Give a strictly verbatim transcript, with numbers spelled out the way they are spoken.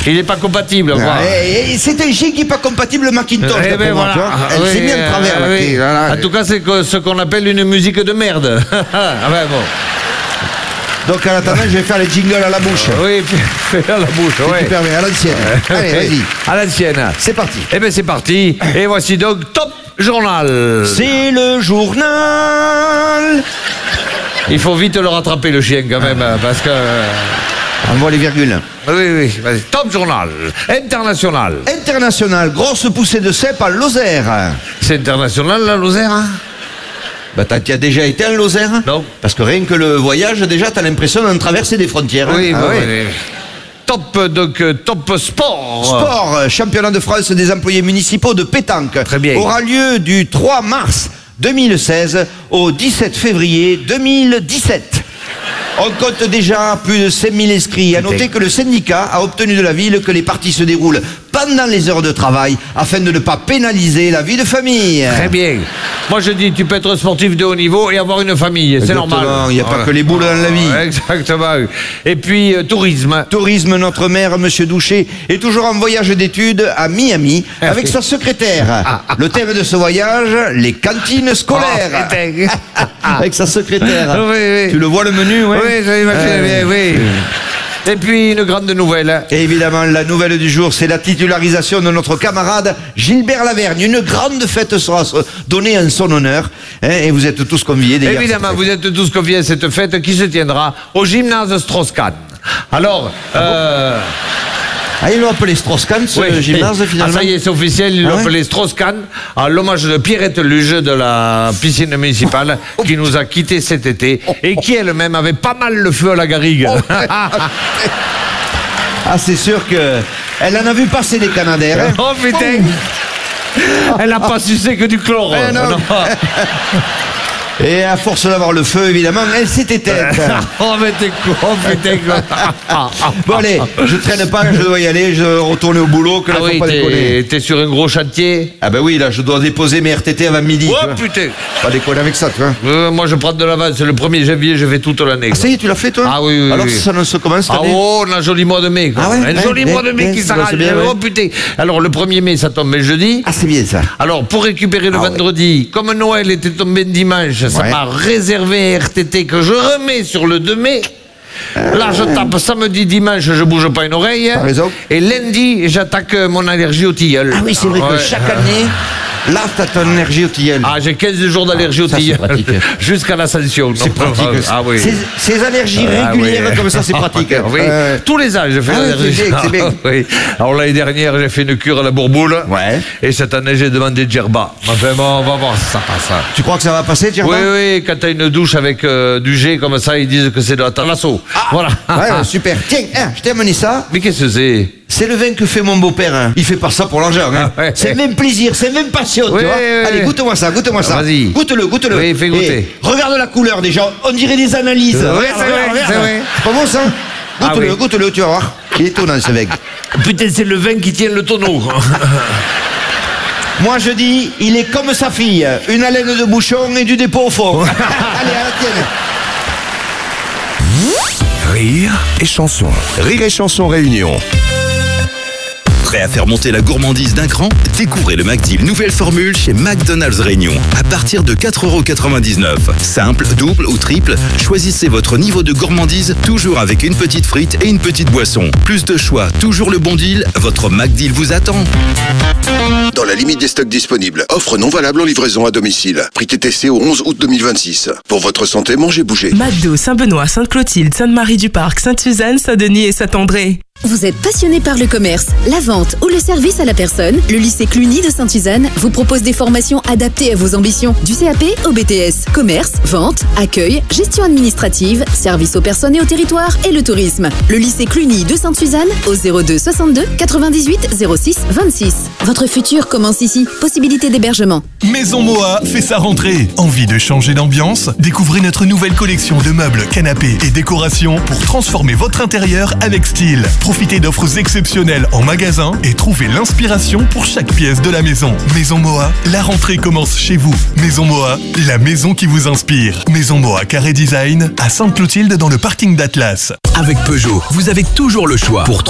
Il n'est pas compatible. Ah, et, et c'est un chien qui n'est pas compatible le Macintosh. Eh ben moi, voilà. tu vois. Elle Oui, s'est mis en travers. euh, là, oui. qui- voilà. En tout cas, c'est que- ce qu'on appelle une musique de merde. Ah ben bon. Donc en attendant, je vais faire les jingles à la bouche. Oui, fais à la bouche. Si Ouais. tu permets, à l'ancienne. Allez, vas-y. À l'ancienne. C'est parti. Eh bien, c'est parti. Et voici donc Top Journal. C'est le journal. Il faut vite le rattraper, le chien, quand même, parce que... On voit les virgules. Oui, oui, vas-y. Top Journal. International. International, grosse poussée de cèpe à Lozère. C'est international, la Lozère, hein? Bah, t'as, tu as déjà été en Lozère? Non. Parce que rien que le voyage, déjà, t'as l'impression d'en traverser des frontières. hein. Oui, Ah, oui, ouais. oui. Top, donc, euh, top sport. Sport, euh, championnat de France des employés municipaux de pétanque. Très bien. Aura lieu du trois mars deux mille seize au dix-sept février deux mille dix-sept. On compte déjà plus de cinq mille inscrits. À noter que le syndicat a obtenu de la ville que les parties se déroulent pendant les heures de travail afin de ne pas pénaliser la vie de famille. Très bien. Moi, je dis, tu peux être sportif de haut niveau et avoir une famille. C'est Exactement, normal. il n'y a pas Voilà. que les boules dans la vie. Exactement. Et puis, euh, tourisme. Tourisme, notre maire, Monsieur Douché, est toujours en voyage d'études à Miami avec sa secrétaire. Le thème de ce voyage, les cantines scolaires. Oh, putain. Avec sa secrétaire. Oui, oui. Tu le vois le menu, ouais? Oui, je l'imagine Euh, bien, oui. Et puis, une grande nouvelle. Et évidemment, la nouvelle du jour, c'est la titularisation de notre camarade Gilbert Lavergne. Une grande fête sera donnée en son honneur. Hein, et vous êtes tous conviés d'ailleurs. Évidemment, vous êtes tous conviés à cette fête qui se tiendra au gymnase Strauss-Kahn. Alors, euh, Ah, ils l'ont appelé Strauss-Kahn, ce oui. gymnase, finalement. Ah, ça y est, c'est officiel, ils Ah l'ont ouais appelé Strauss-Kahn à l'hommage de Pierrette Luge de la piscine municipale qui nous a quittés cet été et qui elle-même avait pas mal le feu à la garrigue. Ah, c'est sûr que elle en a vu passer des Canadaires. Hein. Oh putain! Elle n'a pas sucé que du chlore. Eh non. Non. Et à force d'avoir le feu, évidemment, elle s'est éteinte. Oh mais t'es con, putain quoi. Bon allez, je traîne pas, je dois y aller, je dois retourner au boulot, que là, Ah faut oui, pas déconner. t'es t'es sur un gros chantier. Ah ben oui, là, je dois déposer mes R T T avant midi. Oh tu vois. putain! Pas déconner avec ça, tu vois. Euh, moi je prends de l'avance, le premier janvier je fais toute l'année. Ah, ça y est, tu l'as fait, toi? Ah oui, oui, Alors oui. ça s'annonce comment cette Ah année? oh, on a un joli mois de mai quoi. Ah ouais, Un ouais, joli ouais, mois de mai ouais, qui c'est s'arrête. bien, ouais. Oh putain! Alors le premier mai ça tombe le jeudi. Ah, c'est bien ça. Alors pour récupérer le Ah ouais. vendredi, comme Noël était tombé dimanche, ça Ouais. m'a réservé un R T T que je remets sur le deux mai. Là, je tape samedi, dimanche, je bouge pas une oreille. T'as raison. Et lundi, j'attaque mon allergie au tilleul. Ah oui, c'est vrai Ouais. que chaque année, là, t'as ton énergie au tilleul. Ah, j'ai quinze jours d'allergie Ah, au ça, c'est tilleul. pratique. Jusqu'à l'ascension. C'est Donc, pratique. Ah oui. Ces, ces allergies Ah régulières oui. comme ça, c'est pratique. Oui. Euh, Tous les ans, je fais Ah oui, l'allergie. c'est bien, c'est bien. Oui. Alors l'année dernière, j'ai fait une cure à la bourboule. Ouais. Et cette année, j'ai demandé Djerba. Enfin bon, on va voir si ça passe. Tu crois que ça va passer, Djerba? Oui, oui, quand t'as une douche avec euh, du jet comme ça, ils disent que c'est de la thalasso. Voilà. Ouais, ouais, super. Tiens, hein, je t'ai amené ça. Mais qu'est-ce que c'est? C'est le vin que fait mon beau-père. Hein. Il fait pas ça pour l'argent. Hein. Ah ouais. C'est même plaisir, c'est même passion, Oui, tu vois. oui, Allez, oui. goûte-moi ça, goûte-moi ça. Ah, vas-y. Goûte-le, goûte-le. Oui, fais goûter. Et regarde la couleur déjà, on dirait des analyses. Oui, Regarde, c'est regarde, vrai, regarde. c'est vrai. C'est pas bon ça? Ah Goûte-le, oui. goûte-le, tu vas voir. Il est étonnant ce vin. Putain, c'est le vin qui tient le tonneau. Moi je dis, il est comme sa fille, une haleine de bouchon et du dépôt au fond. Allez, à la tienne. Rire et chanson. Rire et chanson réunion. Prêt à faire monter la gourmandise d'un cran? Découvrez le McDeal nouvelle formule chez McDonald's Réunion à partir de quatre euros quatre-vingt-dix-neuf. Simple, double ou triple, choisissez votre niveau de gourmandise toujours avec une petite frite et une petite boisson. Plus de choix, toujours le bon deal, votre McDeal vous attend. Dans la limite des stocks disponibles. Offre non valable en livraison à domicile. Prix T T C au onze août deux mille vingt-six. Pour votre santé, mangez, bougez. McDo, Saint-Benoît, Sainte-Clotilde, Sainte-Marie-du-Parc, Sainte-Suzanne, Saint-Denis et Saint-André. Vous êtes passionné par le commerce, la vente ou le service à la personne? Le lycée Cluny de Sainte-Suzanne vous propose des formations adaptées à vos ambitions. Du C A P au B T S, commerce, vente, accueil, gestion administrative, service aux personnes et au territoire et le tourisme. Le lycée Cluny de Sainte-Suzanne au zéro deux soixante-deux quatre-vingt-dix-huit zéro six vingt-six. Votre futur commence ici. Possibilité d'hébergement. Maison Moa fait sa rentrée. Envie de changer d'ambiance? Découvrez notre nouvelle collection de meubles, canapés et décorations pour transformer votre intérieur avec style. Profitez d'offres exceptionnelles en magasin et trouvez l'inspiration pour chaque pièce de la maison. Maison Moa, la rentrée commence chez vous. Maison Moa, la maison qui vous inspire. Maison Moa Carré Design à Sainte-Clotilde dans le parking d'Atlas. Avec Peugeot, vous avez toujours le choix pour